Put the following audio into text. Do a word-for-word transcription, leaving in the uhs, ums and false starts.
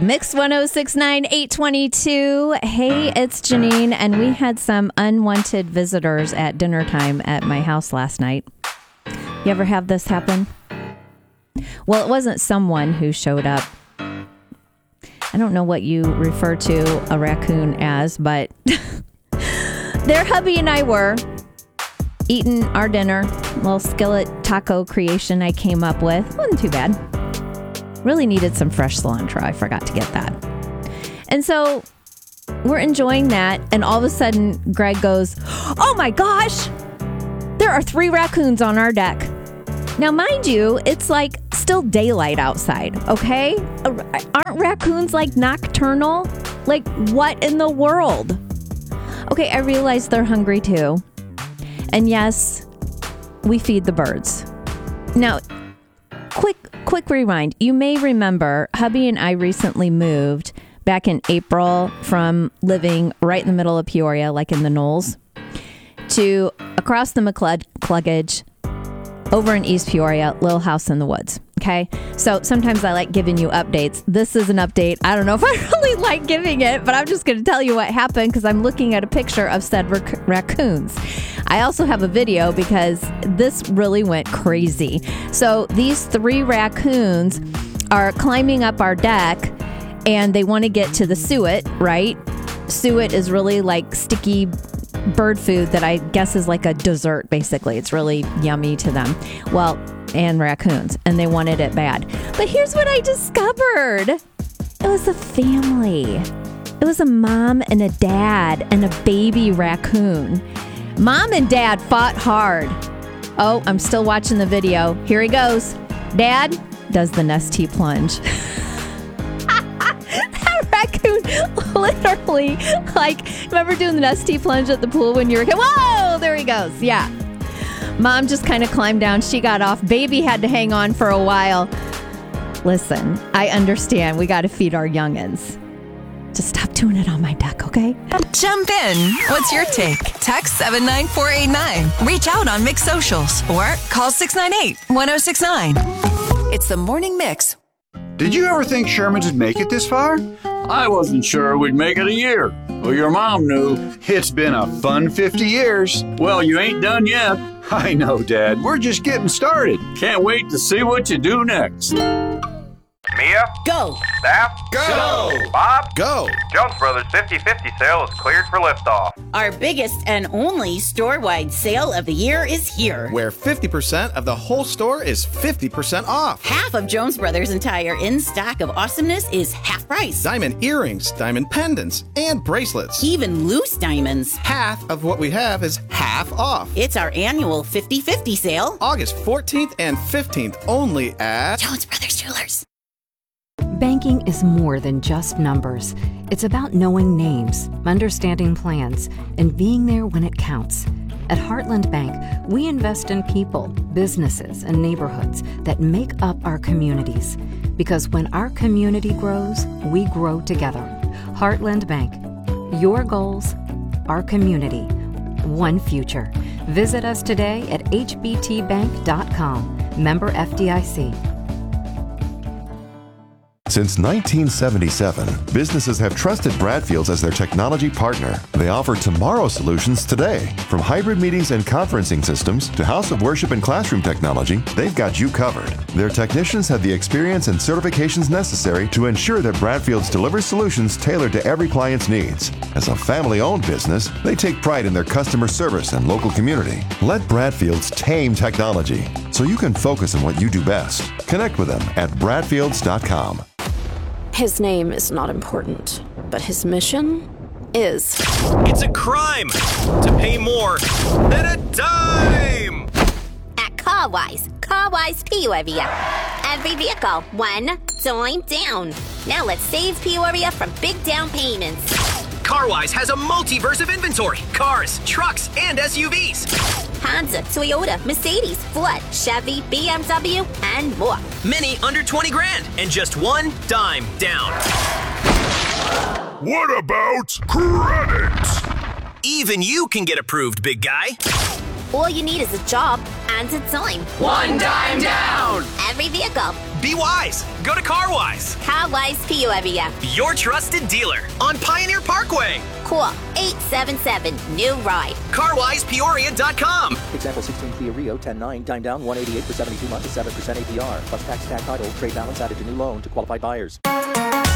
Mix one oh six point nine, eight twenty-two. Hey, it's Janine, and we had some unwanted visitors at dinner time at my house last night. You ever have this happen? Well, it wasn't someone who showed up. I don't know what you refer to a raccoon as, but their hubby and I were eating our dinner. Little skillet taco creation I came up with. Wasn't too bad. Really needed some fresh cilantro. I forgot to get that. And so we're enjoying that. And all of a sudden, Greg goes, "Oh my gosh, there are three raccoons on our deck." Now, mind you, it's like still daylight outside, okay? Aren't raccoons like nocturnal? Like, what in the world? Okay, I realize they're hungry too. And yes, we feed the birds. Now, quick, quick rewind. You may remember hubby and I recently moved back in April from living right in the middle of Peoria, like in the Knolls, to across the McCluggage, over in East Peoria, little house in the woods. Okay. So sometimes I like giving you updates. This is an update. I don't know if I really like giving it, but I'm just going to tell you what happened because I'm looking at a picture of said rac- raccoons. I also have a video because this really went crazy. So these three raccoons are climbing up our deck and they want to get to the suet, right? Suet is really like sticky bird food that I guess is like a dessert, basically. It's really yummy to them. Well, and raccoons, and they wanted it bad. But here's what I discovered. It was a family. It was a mom and a dad and a baby raccoon. Mom and dad fought hard. Oh, I'm still watching the video. Here he goes. Dad does the Nestea plunge. Raccoon literally, like, remember doing the Nestea plunge at the pool when you were a kid? Whoa, there he goes. Yeah. Mom just kind of climbed down. She got off. Baby had to hang on for a while. Listen, I understand. We got to feed our youngins. Just stop doing it on my deck, okay? Jump in. What's your take? Text seven nine four eight nine. Reach out on Mix Socials or call six nine eight, one oh six nine. It's the Morning Mix. Did you ever think Sherman's would make it this far? I wasn't sure we'd make it a year. Well, your mom knew. It's been a fun fifty years. Well, you ain't done yet. I know, Dad. We're just getting started. Can't wait to see what you do next. Mia? Go. Staff? Go. Bob? Go. Jones Brothers fifty fifty sale is cleared for liftoff. Our biggest and only store-wide sale of the year is here. Where fifty percent of the whole store is fifty percent off. Half of Jones Brothers' entire in-stock of awesomeness is half price. Diamond earrings, diamond pendants, and bracelets. Even loose diamonds. Half of what we have is half off. It's our annual fifty fifty sale. August fourteenth and fifteenth only at Jones Brothers Jewelers. Banking is more than just numbers. It's about knowing names, understanding plans, and being there when it counts. At Heartland Bank, we invest in people, businesses, and neighborhoods that make up our communities. Because when our community grows, we grow together. Heartland Bank. Your goals, our community, one future. Visit us today at h b t bank dot com. Member F D I C. Since nineteen seventy-seven, businesses have trusted Bradfield's as their technology partner. They offer tomorrow solutions today. From hybrid meetings and conferencing systems to house of worship and classroom technology, they've got you covered. Their technicians have the experience and certifications necessary to ensure that Bradfield's delivers solutions tailored to every client's needs. As a family-owned business, they take pride in their customer service and local community. Let Bradfield's tame technology so you can focus on what you do best. Connect with them at bradfields dot com. His name is not important, but his mission is. It's a crime to pay more than a dime! At CarWise, CarWise Peoria. Every vehicle, one dime down. Now let's save Peoria from big down payments. CarWise has a multiverse of inventory. Cars, trucks, and S U Vs. Honda, Toyota, Mercedes, Ford, Chevy, B M W, and more. Many under twenty grand and just one dime down. What about credit? Even you can get approved, big guy. All you need is a job grand a time. One dime down. Every vehicle. Be wise. Go to CarWise. CarWise Peoria. Your trusted dealer on Pioneer Parkway. Call eight seven seven, new ride. car wise peoria dot com. Example sixteen Kia Rio, ten nine, time down, one eighty-eight for seventy-two months at seven percent A P R. Plus tax, tag title, trade balance added to new loan to qualified buyers.